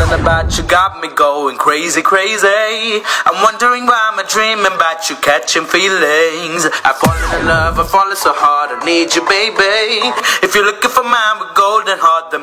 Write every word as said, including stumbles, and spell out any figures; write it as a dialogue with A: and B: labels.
A: Something about you got me going crazy, crazy. I'm wondering why I'm dreaming about you catching feelings. I've fallen in love, I've fallen so hard, I need you, baby. If you're looking for mine with golden heart, then